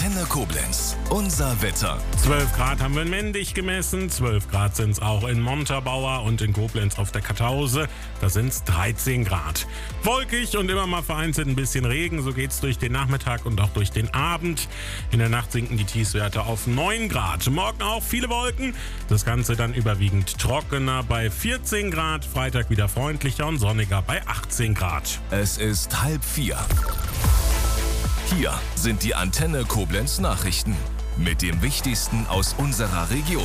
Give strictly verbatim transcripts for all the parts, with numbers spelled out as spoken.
Antenne Koblenz. Unser Wetter. zwölf Grad haben wir in Mendig gemessen, zwölf Grad sind es auch in Montabaur und in Koblenz auf der Kartause. Da sind es dreizehn Grad. Wolkig und immer mal vereinzelt ein bisschen Regen, so geht es durch den Nachmittag und auch durch den Abend. In der Nacht sinken die Tiefstwerte auf neun Grad. Morgen auch viele Wolken, das Ganze dann überwiegend trockener bei vierzehn Grad. Freitag wieder freundlicher und sonniger bei achtzehn Grad. Es ist halb vier. Hier sind die Antenne Koblenz Nachrichten mit dem Wichtigsten aus unserer Region.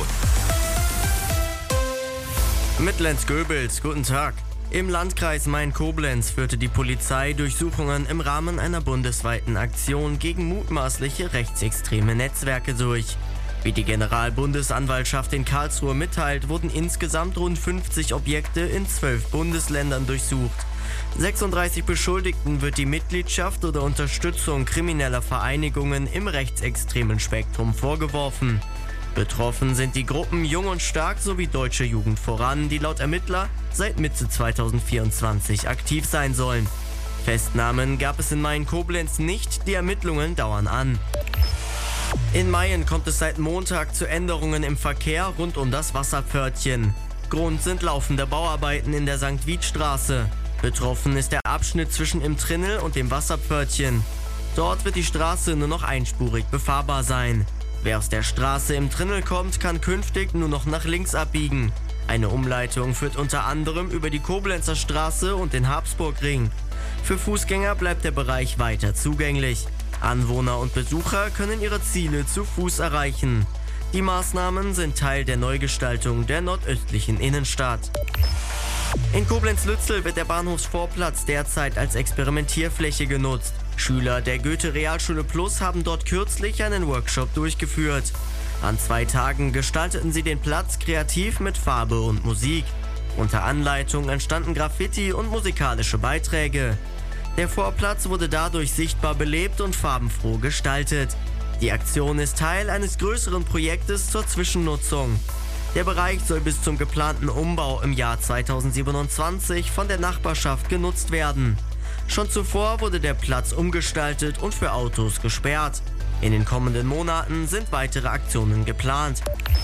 Mit Lenz Goebels, guten Tag. Im Landkreis Main-Koblenz führte die Polizei Durchsuchungen im Rahmen einer bundesweiten Aktion gegen mutmaßliche rechtsextreme Netzwerke durch. Wie die Generalbundesanwaltschaft in Karlsruhe mitteilt, wurden insgesamt rund fünfzig Objekte in zwölf Bundesländern durchsucht. sechsunddreißig Beschuldigten wird die Mitgliedschaft oder Unterstützung krimineller Vereinigungen im rechtsextremen Spektrum vorgeworfen. Betroffen sind die Gruppen Jung und Stark sowie Deutsche Jugend voran, die laut Ermittler seit Mitte zweitausendvierundzwanzig aktiv sein sollen. Festnahmen gab es in Main-Koblenz nicht, die Ermittlungen dauern an. In Mayen kommt es seit Montag zu Änderungen im Verkehr rund um das Wasserpförtchen. Grund sind laufende Bauarbeiten in der Sankt Vith-Straße. Betroffen ist der Abschnitt zwischen Im Trinnel und dem Wasserpförtchen. Dort wird die Straße nur noch einspurig befahrbar sein. Wer aus der Straße Im Trinnel kommt, kann künftig nur noch nach links abbiegen. Eine Umleitung führt unter anderem über die Koblenzer Straße und den Habsburgring. Für Fußgänger bleibt der Bereich weiter zugänglich. Anwohner und Besucher können ihre Ziele zu Fuß erreichen. Die Maßnahmen sind Teil der Neugestaltung der nordöstlichen Innenstadt. In Koblenz-Lützel wird der Bahnhofsvorplatz derzeit als Experimentierfläche genutzt. Schüler der Goethe-Realschule Plus haben dort kürzlich einen Workshop durchgeführt. An zwei Tagen gestalteten sie den Platz kreativ mit Farbe und Musik. Unter Anleitung entstanden Graffiti und musikalische Beiträge. Der Vorplatz wurde dadurch sichtbar belebt und farbenfroh gestaltet. Die Aktion ist Teil eines größeren Projektes zur Zwischennutzung. Der Bereich soll bis zum geplanten Umbau im Jahr zweitausendsiebenundzwanzig von der Nachbarschaft genutzt werden. Schon zuvor wurde der Platz umgestaltet und für Autos gesperrt. In den kommenden Monaten sind weitere Aktionen geplant.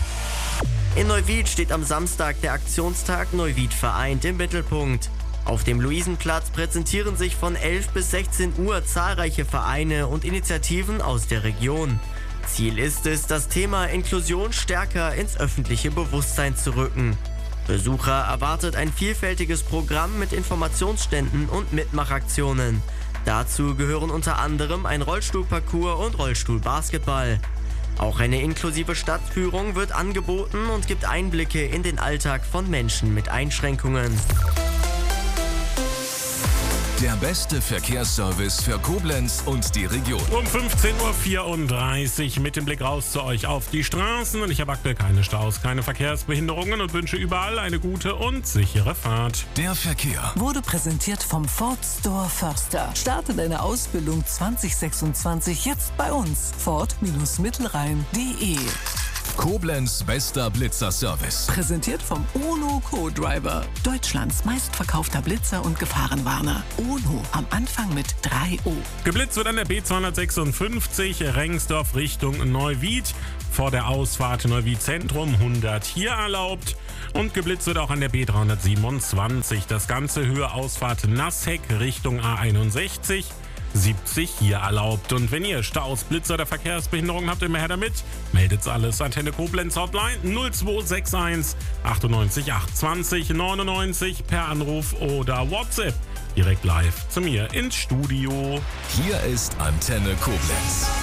In Neuwied steht am Samstag der Aktionstag Neuwied vereint im Mittelpunkt. Auf dem Luisenplatz präsentieren sich von elf bis sechzehn Uhr zahlreiche Vereine und Initiativen aus der Region. Ziel ist es, das Thema Inklusion stärker ins öffentliche Bewusstsein zu rücken. Besucher erwartet ein vielfältiges Programm mit Informationsständen und Mitmachaktionen. Dazu gehören unter anderem ein Rollstuhlparcours und Rollstuhlbasketball. Auch eine inklusive Stadtführung wird angeboten und gibt Einblicke in den Alltag von Menschen mit Einschränkungen. Der beste Verkehrsservice für Koblenz und die Region. Um fünfzehn Uhr vierunddreißig mit dem Blick raus zu euch auf die Straßen. Und ich habe aktuell keine Staus, keine Verkehrsbehinderungen und wünsche überall eine gute und sichere Fahrt. Der Verkehr Wurde präsentiert vom Ford Store Förster. Starte deine Ausbildung zwanzig sechsundzwanzig jetzt bei uns. Ford Mittelrhein punkt de. Koblenz bester Blitzer-Service. Präsentiert vom Ono Co-Driver. Deutschlands meistverkaufter Blitzer und Gefahrenwarner. Ono am Anfang mit drei O. Geblitzt wird an der B zweihundertsechsundfünfzig Rengsdorf Richtung Neuwied. Vor der Ausfahrt Neuwied Zentrum hundert hier erlaubt. Und geblitzt wird auch an der B dreihundertsiebenundzwanzig. Das Ganze Höhe Ausfahrt Nassheck Richtung A einundsechzig. siebzig hier erlaubt. Und wenn ihr Staus, Blitzer oder Verkehrsbehinderungen habt, immer her damit. Meldet's alles. Antenne Koblenz Hotline null zwei sechs eins achtundneunzig achthundertzwanzig neunundneunzig per Anruf oder WhatsApp. Direkt live zu mir ins Studio. Hier ist Antenne Koblenz.